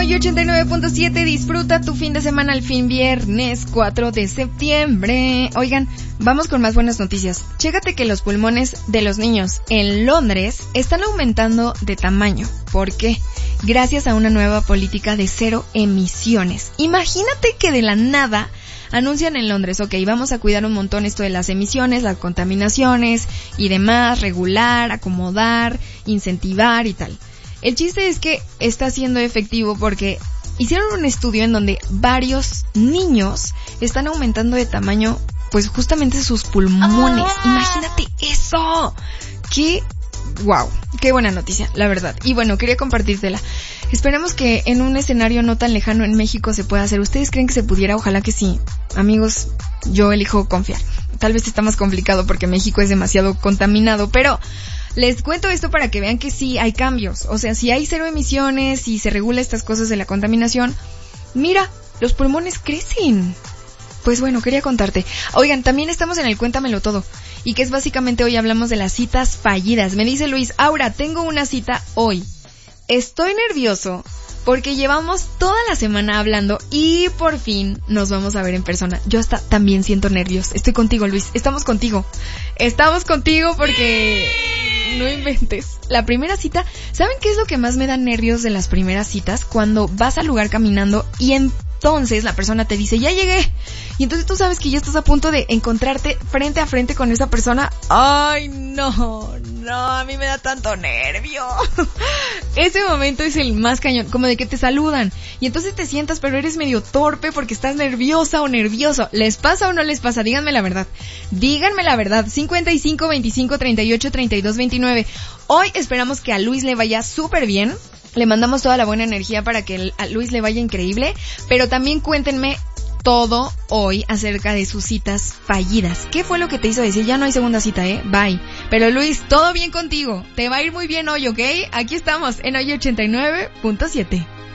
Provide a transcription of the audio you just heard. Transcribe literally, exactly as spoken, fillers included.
Hoy ochenta y nueve punto siete, disfruta tu fin de semana al fin, viernes cuatro de septiembre. Oigan, vamos con más buenas noticias. Chécate que los pulmones de los niños en Londres están aumentando de tamaño. ¿Por qué? Gracias a una nueva política de cero emisiones. Imagínate que de la nada anuncian en Londres, ok, vamos a cuidar un montón esto de las emisiones, las contaminaciones y demás, regular, acomodar, incentivar y tal. El chiste es que está siendo efectivo porque hicieron un estudio en donde varios niños están aumentando de tamaño, pues justamente sus pulmones. Imagínate eso. ¡Qué wow! ¡Qué buena noticia, la verdad! Y bueno, quería compartírtela. Esperemos que en un escenario no tan lejano en México se pueda hacer. ¿Ustedes creen que se pudiera? Ojalá que sí. Amigos, yo elijo confiar. Tal vez está más complicado porque México es demasiado contaminado, pero les cuento esto para que vean que sí hay cambios. O sea, si hay cero emisiones, si se regula estas cosas de la contaminación, mira, los pulmones crecen. Pues bueno, quería contarte. Oigan, también estamos en el Cuéntamelo Todo. Y que es básicamente hoy hablamos de las citas fallidas. Me dice Luis, Aura, tengo una cita hoy. Estoy nervioso porque llevamos toda la semana hablando y por fin nos vamos a ver en persona. Yo hasta también siento nervios. Estoy contigo, Luis. Estamos contigo. Estamos contigo porque no inventes. La primera cita, ¿saben qué es lo que más me da nervios de las primeras citas? Cuando vas al lugar caminando y entonces la persona te dice, ya llegué. Y entonces tú sabes que ya estás a punto de encontrarte frente a frente con esa persona. Ay, no, no, a mí me da tanto nervio. Ese momento es el más cañón, como de que te saludan. Y entonces te sientas, pero eres medio torpe porque estás nerviosa o nervioso. ¿Les pasa o no les pasa? Díganme la verdad. Díganme la verdad. cincuenta y cinco, veinticinco, treinta y ocho, treinta y dos, veintinueve. Hoy esperamos que a Luis le vaya súper bien. Le mandamos toda la buena energía para que a Luis le vaya increíble. Pero también cuéntenme todo hoy acerca de sus citas fallidas. ¿Qué fue lo que te hizo decir? Ya no hay segunda cita, ¿eh? Bye. Pero Luis, todo bien contigo. Te va a ir muy bien hoy, ¿ok? Aquí estamos en Hoy ochenta y nueve punto siete.